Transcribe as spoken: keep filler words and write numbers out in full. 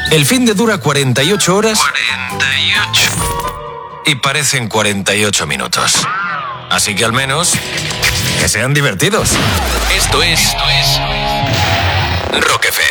El fin de dura cuarenta y ocho horas. cuarenta y ocho. Y parecen cuarenta y ocho minutos. Así que al menos que sean divertidos. Esto es, Esto es Rock F M.